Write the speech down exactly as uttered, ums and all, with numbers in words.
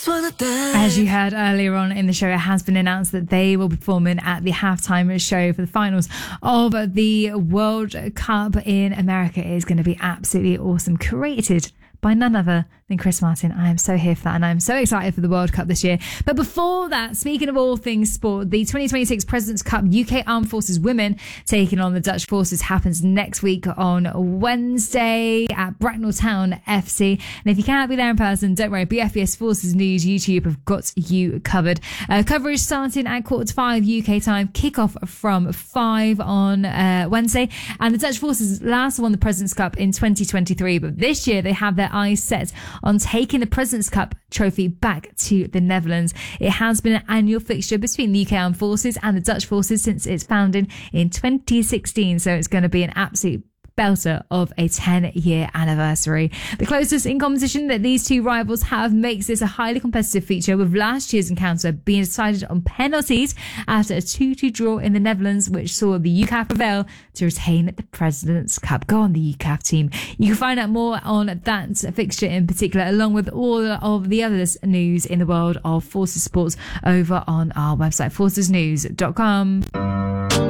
As you heard earlier on in the show, it has been announced that they will be performing at the halftime show for the finals of the World Cup in America. It is going to be absolutely awesome. Created by none other than Chris Martin. I am so here for that, and I'm so excited for the World Cup this year. But before that, speaking of all things sport, the twenty twenty-six President's Cup U K Armed Forces Women taking on the Dutch Forces happens next week on Wednesday at Bracknell Town F C. And if you cannot be there in person, don't worry, B F B S Forces News YouTube have got you covered. Uh, coverage starting at quarter to five U K time, kickoff from five on uh, Wednesday. And the Dutch Forces last won the President's Cup in twenty twenty-three, but this year they have their eyes set on taking the President's Cup trophy back to the Netherlands. It has been an annual fixture between the U K Armed Forces and the Dutch Forces since its founding in twenty sixteen, so it's going to be an absolute belter of a ten-year anniversary. The closest in competition that these two rivals have makes this a highly competitive feature, with last year's encounter being decided on penalties after a two two draw in the Netherlands, which saw the U C A F prevail to retain the President's Cup. Go on, the U C A F team. You can find out more on that fixture in particular, along with all of the other news in the world of Forces Sports, over on our website, forces news dot com.